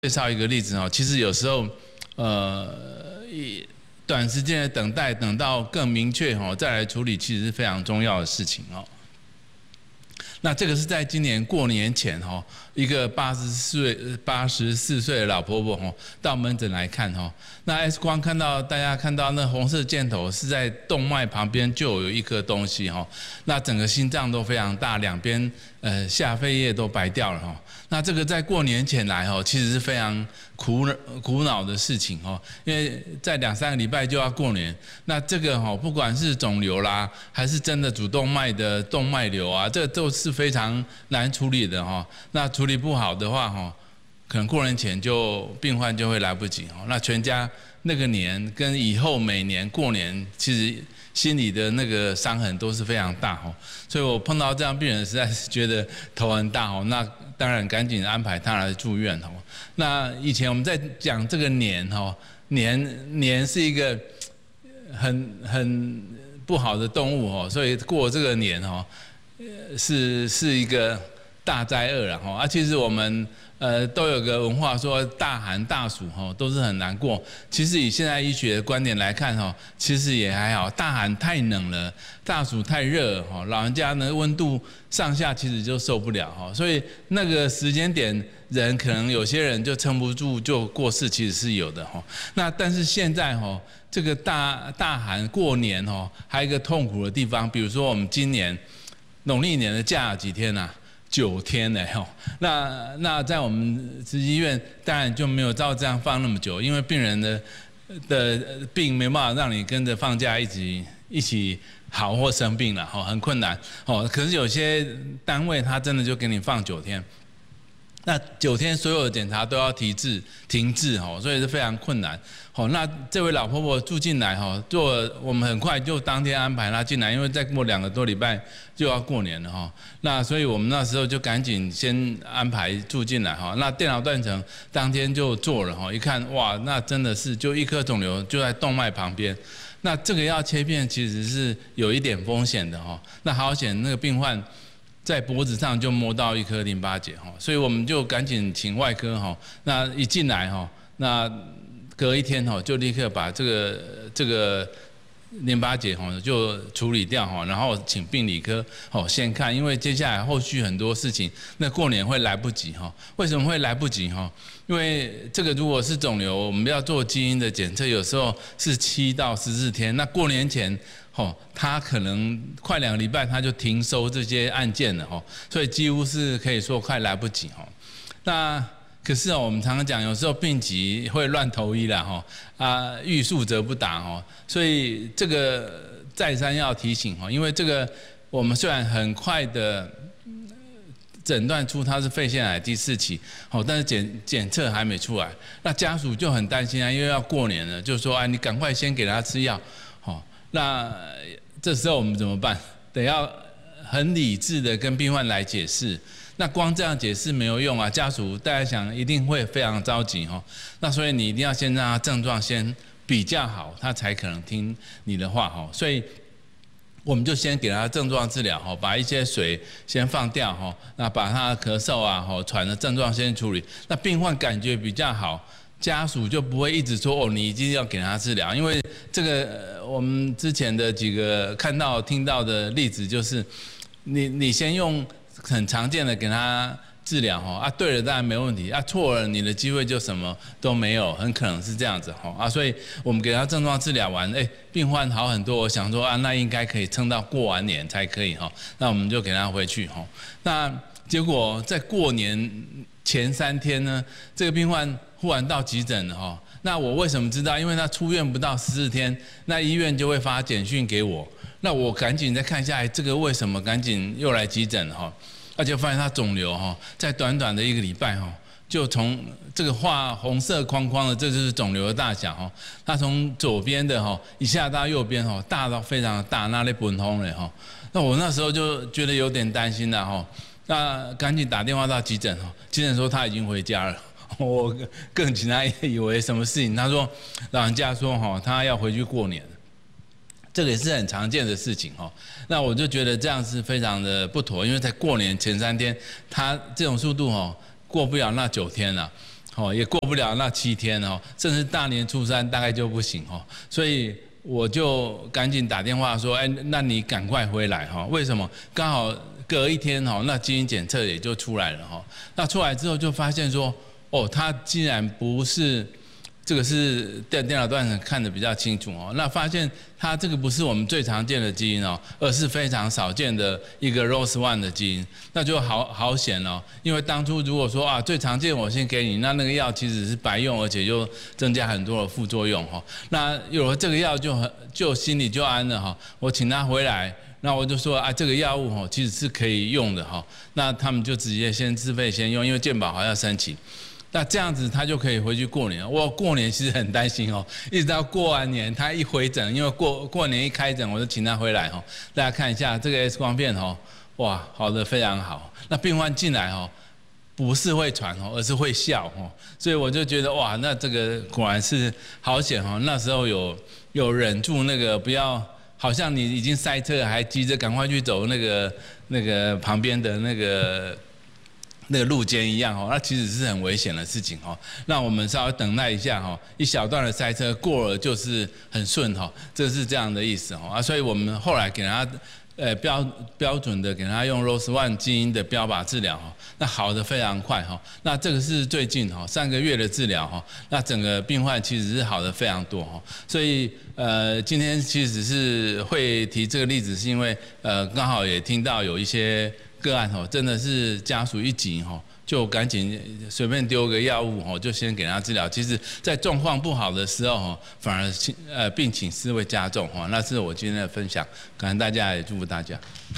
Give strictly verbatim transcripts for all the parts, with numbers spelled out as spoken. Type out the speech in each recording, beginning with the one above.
介绍一个例子哦，其实有时候，呃，短时间的等待，等到更明确哦，再来处理，其实是非常重要的事情哦。那这个是在今年过年前哈，一个八十岁、八十四岁的老婆婆哈，到门诊来看哈。那 X 光看到大家看到那红色箭头是在动脉旁边就有一颗东西哈，那整个心脏都非常大，两边呃下肺叶都白掉了哈。那这个在过年前来哈，其实是非常苦苦恼的事情哈，因为在两三个礼拜就要过年，那这个哈不管是肿瘤啦，还是真的主动脉的动脉瘤啊，这都是非常难处理的哈。那处理不好的话哈，可能过年前就病患就会来不及哈。那全家那个年跟以后每年过年，其实心里的那个伤痕都是非常大哈。所以我碰到这样病人，实在是觉得头很大哈。那当然赶紧安排他来住院哈。那以前我们在讲这个年哈，年年是一个很很不好的动物哈，所以过这个年哈，是是一个大灾厄了哈。啊，其实我们呃都有个文化说大寒大暑哈都是很难过。其实以现在医学的观点来看哈，其实也还好。大寒太冷了，大暑太热哈，老人家呢温度上下其实就受不了哈。所以那个时间点，人可能有些人就撑不住就过世，其实是有的哈。那但是现在哈，这个大大寒过年哈，还有一个痛苦的地方，比如说我们今年农历年的假几天啊？九天呢，吼，那那在我们慈济医院当然就没有照这样放那么久，因为病人的的病没办法让你跟着放假一起一起好或生病了，吼，很困难，吼。可是有些单位他真的就给你放九天，那九天所有的检查都要停滞停滞，吼，所以是非常困难，吼。那这位老婆婆住进来，吼，做我们很快就当天安排她进来，因为再过两个多礼拜就要过年了，哈。那所以我们那时候就赶紧先安排住进来，哈。那电脑断层当天就做了，哈。一看，哇，那真的是就一颗肿瘤就在动脉旁边，那这个要切片其实是有一点风险的，哈。那好险，那个病患在脖子上就摸到一颗淋巴结，哈，所以我们就赶紧请外科，哈。那一进来，哈，那隔一天，哈，就立刻把这个这个淋巴结哈就处理掉哈，然后请病理科哦先看，因为接下来后续很多事情，那过年会来不及哈。为什么会来不及哈？因为这个如果是肿瘤，我们要做基因的检测，有时候是七到十四天，那过年前哦，他可能快两个礼拜他就停收这些案件了哈，所以几乎是可以说快来不及哈。那可是哦，我们常常讲，有时候病急会乱投医啦哈，啊欲速则不达哈，所以这个再三要提醒哈，因为这个我们虽然很快的诊断出它是肺腺癌第四期，好，但是检检测还没出来，那家属就很担心啊，因为要过年了，就说啊你赶快先给他吃药，好，那这时候我们怎么办？得要很理智的跟病患来解释。那光这样解释没有用啊，家属大家想一定会非常着急哈。那所以你一定要先让他症状先比较好，他才可能听你的话哈。所以我们就先给他症状治疗哈，把一些水先放掉哈，那把他咳嗽啊、吼喘的症状先处理。那病患感觉比较好，家属就不会一直说哦，你一定要给他治疗，因为这个我们之前的几个看到听到的例子就是，你你先用很常见的给他治疗哈，啊对了当然没问题，啊错了你的机会就什么都没有，很可能是这样子哈，啊所以我们给他症状治疗完，哎病患好很多，我想说啊那应该可以撑到过完年才可以哈，那我们就给他回去哈，那结果在过年前三天呢，这个病患忽然到急诊了哈，那我为什么知道？因为他出院不到十四天，那医院就会发简讯给我。那我赶紧再看一下，哎，这个为什么赶紧又来急诊哈？而且发现他肿瘤哈，在短短的一个礼拜哈，就从这个画红色框框的，这就是肿瘤的大小哈。它从左边的哈一下到右边哈，大到非常的大，那里本通了哈。那我那时候就觉得有点担心了哈，那赶紧打电话到急诊哈，急诊说他已经回家了。我更紧张，以为什么事情？他说老人家说哈，他要回去过年。这个也是很常见的事情哈，那我就觉得这样是非常的不妥，因为在过年前三天，他这种速度哈过不了那九天了， 哦，也过不了那七天哦，甚至大年初三大概就不行哦，所以我就赶紧打电话说，哎，那你赶快回来哈？为什么？刚好隔一天哈，那基因检测也就出来了哈。那出来之后就发现说，哦，他竟然不是。这个是电电脑断层看得比较清楚哦，那发现它这个不是我们最常见的基因哦，而是非常少见的一个 R O S 一 的基因，那就好好险哦。因为当初如果说啊最常见我先给你，那那个药其实是白用，而且就增加很多的副作用哈。那有了这个药就很就心里就安了哈。我请他回来，那我就说啊这个药物哈其实是可以用的哈。那他们就直接先自费先用，因为健保还要申请。那这样子他就可以回去过年。我过年其实很担心哦，一直到过完年他一回诊，因为过过年一开诊，我就请他回来哦。大家看一下这个 X 光片哦，哇，好的非常好。那病患进来哦，不是会喘哦，而是会笑哦，所以我就觉得哇，那这个果然是好险哦。那时候有有忍住那个不要，好像你已经塞车还急着赶快去走那个那个旁边的那个。那个路肩一样哦，那其实是很危险的事情哦。那我们稍微等待一下哈，一小段的塞车过了就是很顺哈，这是这样的意思哦啊。所以我们后来给他呃标标准的给他用 R O S 一 基因的标靶治疗哈，那好的非常快哈。那这个是最近哈三个月的治疗哈，那整个病患其实是好的非常多哈。所以呃今天其实是会提这个例子，是因为呃刚好也听到有一些。个案吼，真的是家属一急吼，就赶紧随便丢个药物吼，就先给他治疗。其实，在状况不好的时候吼，反而呃病情是会加重吼。那是我今天的分享，感恩大家，也祝福大家。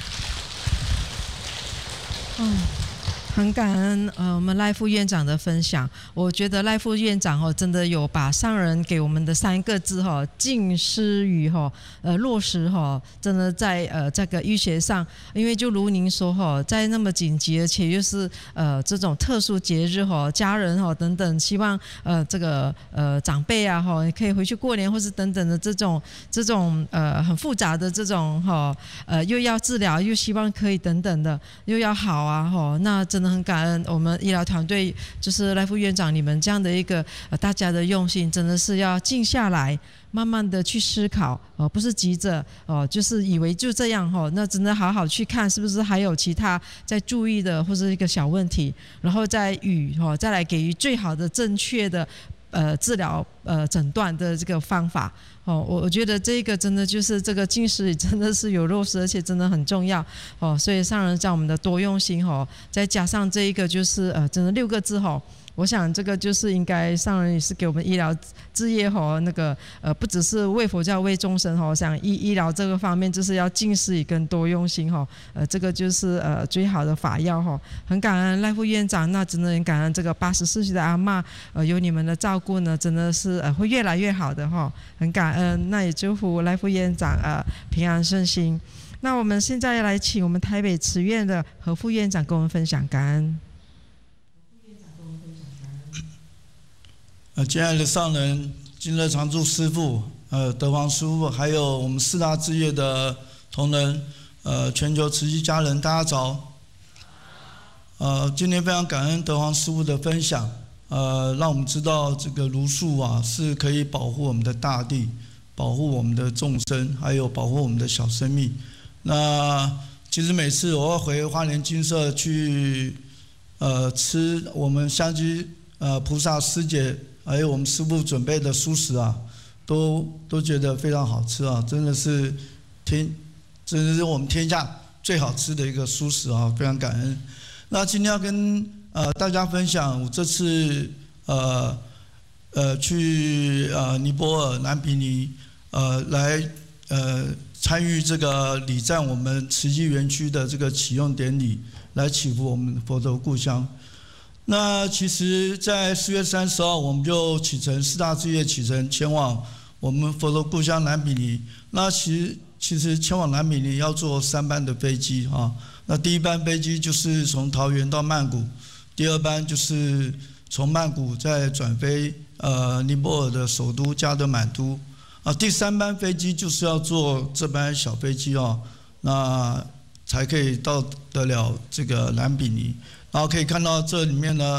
嗯。很感恩呃我们赖副院长的分享，我觉得赖副院长哦真的有把上人给我们的三个字哈静思语哈呃落实哈，真的在呃这个医学上，因为就如您说哈，在那么紧急而且又是呃这种特殊节日哈，家人哈等等，希望呃这个呃长辈啊哈可以回去过年或是等等的这种这种呃很复杂的这种哈呃又要治疗又希望可以等等的又要好啊哈，那真的。很感恩我们医疗团队，就是赖副院长你们这样的一个呃大家的用心，真的是要静下来，慢慢的去思考，哦、呃，不是急着哦、呃，就是以为就这样哈、哦，那真的好好去看是不是还有其他在注意的或者一个小问题，然后再予哈、哦，再来给予最好的正确的呃治疗呃诊断的这个方法。哦，我我觉得这个真的就是这个进食真的是有落实，而且真的很重要哦。所以上人讲我们的多用心哦，再加上这一个就是呃，真的六个字哦。我想这个就是应该上人也是给我们医疗事业吼，那个呃不只是为佛教为众生吼，我想医医疗这个方面就是要尽思以跟多用心吼，呃这个就是呃最好的法药吼。很感恩赖副院长，那真的很感恩这个八十四岁的阿嬷，呃有你们的照顾呢，真的是呃会越来越好的吼，很感恩。那也祝福赖副院长呃平安顺心。那我们现在来请我们台北慈院的何副院长跟我们分享感恩。 呃，亲爱的上人金乐常住师父，呃，德煌师父，还有我们四大志业的同仁，呃，全球慈济家人，大家早。呃，今天非常感恩德煌师父的分享，呃，让我们知道这个茹素啊是可以保护我们的大地，保护我们的众生，还有保护我们的小生命。那其实每次我要回花莲精舍去，呃，吃我们香积呃菩萨师姐。还有我们师父准备的蔬食啊，都都觉得非常好吃啊，真的是天，真的是我们天下最好吃的一个蔬食啊，非常感恩。那今天要跟呃大家分享，我这次呃呃去呃尼泊尔南毗尼呃来呃参与这个礼赞我们慈济园区的这个启用典礼，来祈福我们佛陀故乡。那其实，在四月三十号，我们就启程四大志业启程前往我们佛陀故乡南毗尼。那其实其实前往南毗尼要坐三班的飞机啊。那第一班飞机就是从桃园到曼谷，第二班就是从曼谷再转飞呃尼泊尔的首都加德满都啊。第三班飞机就是要坐这班小飞机啊，那才可以到得了这个南毗尼。然后可以看到这里面呢，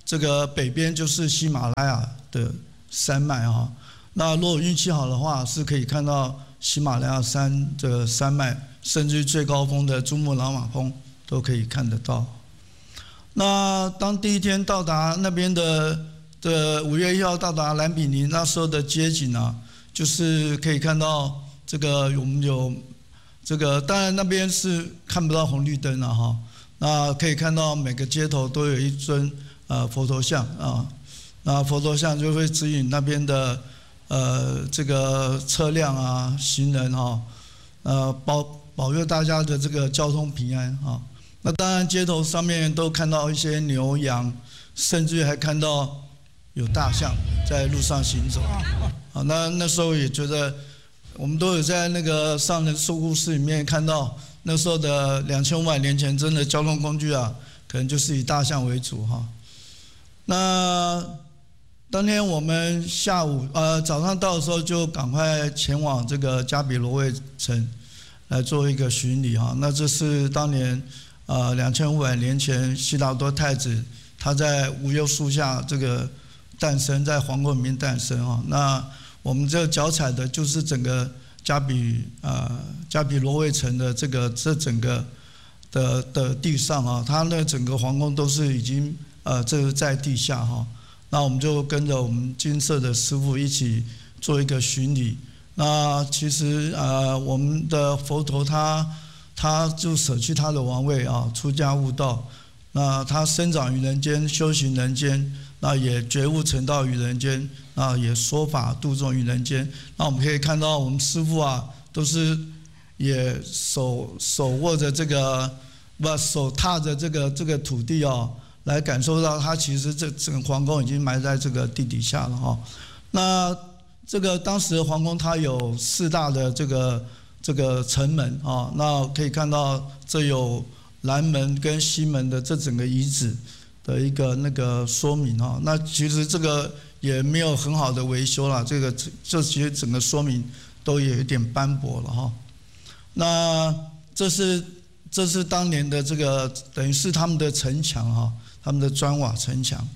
这个北边就是喜马拉雅的山脉哈。那如果运气好的话，是可以看到喜马拉雅山的山脉，甚至最高峰的珠穆朗玛峰都可以看得到。那当第一天到达那边的的五月一号到达兰比尼，那时候的街景啊，就是可以看到这个我们有这个，当然那边是看不到红绿灯了哈。那可以看到每个街头都有一尊呃佛头像啊，那佛头像就会指引那边的呃这个车辆啊、行人哈，呃保保佑大家的这个交通平安啊。那当然街头上面都看到一些牛羊，甚至还看到有大象在路上行走啊。那那时候也觉得，我们都有在那个上人说故事里面看到，那时候的两千五百年前，真的交通工具啊，可能就是以大象为主哈。那当天我们下午呃早上到的时候，就赶快前往这个加比罗卫城来做一个巡礼哈。那这是当年呃两千五百年前悉达多太子他在无忧树下这个诞生，在皇宫里面诞生哈。那我们这脚踩的就是整个加比呃加比罗卫城的这个这整个的的地上啊，它那整个皇宫都是已经呃这个在地下哈。那我们就跟着我们金色的师父一起做一个巡礼。那其实呃我们的佛陀他他就舍去他的王位啊，出家悟道。那他生长于人间，修行人间，那也觉悟成道于人间，那也说法度众于人间。那我们可以看到我们师父啊，都是也手手握着这个不手踏着这个这个土地哦，来感受到他其实这整个皇宫已经埋在这个地底下了哈。那这个当时的皇宫它有四大的这个这个城门啊，那可以看到这有南门跟西门的这整个遗址的一个那个说明哈。那其实这个也没有很好的维修啦，这个这其实整个说明都有一点斑驳了哈。那这是这是当年的这个等于是他们的城墙哈，他们的砖瓦城墙。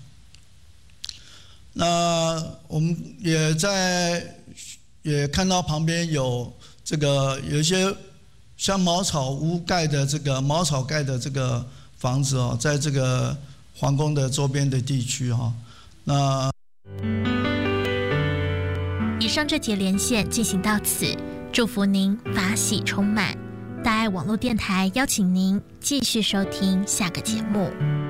那我们也在也看到旁边有这个有一些像茅草屋盖的这个茅草盖的这个房子哦，在这个皇宫的周边的地区哈。那以上这节连线进行到此，祝福您法喜充满。大爱网络电台邀请您继续收听下个节目。